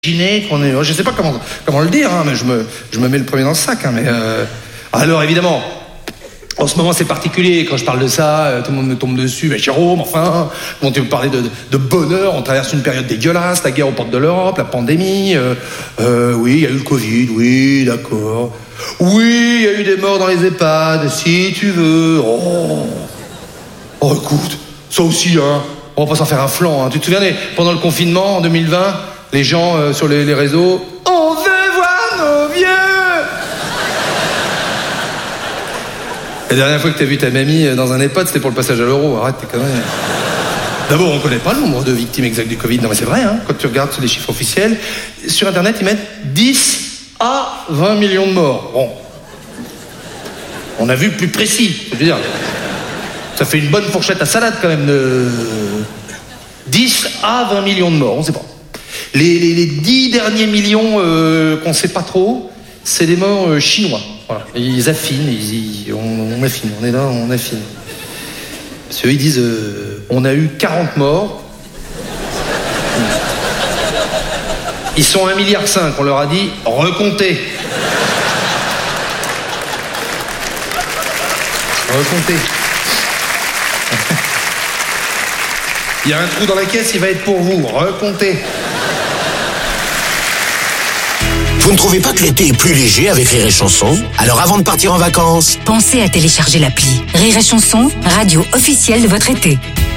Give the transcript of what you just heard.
Imaginez qu'on est, je sais pas comment le dire, hein, mais je me mets le premier dans le sac. Hein, mais alors évidemment, en ce moment c'est particulier. Quand je parle de ça, tout le monde me tombe dessus. Mais Jérôme, enfin, comment tu veux parler de bonheur? On traverse une période dégueulasse, la guerre aux portes de l'Europe, la pandémie. Oui, il y a eu le Covid, oui, d'accord. Oui, il y a eu des morts dans les EHPAD, si tu veux. Oh, écoute, ça aussi, hein. On va pas s'en faire un flanc. Hein. Tu te souviens pendant le confinement en 2020? Les gens sur les réseaux, on veut voir nos vieux. La dernière fois que t'as vu ta mamie dans un EHPAD, c'était pour le passage à l'euro. Arrête tes conneries. D'abord, on connaît pas le nombre de victimes exactes du Covid. Non mais c'est vrai, hein, quand tu regardes les chiffres officiels, sur Internet, ils mettent 10 à 20 millions de morts. Bon. On a vu plus précis, je veux dire. Ça fait une bonne fourchette à salade quand même de 10 à 20 millions de morts, on sait pas. Les 10 derniers millions qu'on sait pas trop, c'est des morts chinois. Voilà. Et ils affinent, on affine, on est là, on affine. Parce qu'eux, ils disent, on a eu 40 morts. Ils sont 1,5 milliard, on leur a dit, recomptez. Recomptez. Il y a un trou dans la caisse, il va être pour vous, recomptez. Vous ne trouvez pas que l'été est plus léger avec Rire et Chanson? Alors avant de partir en vacances, pensez à télécharger l'appli Rire et Chanson, radio officielle de votre été.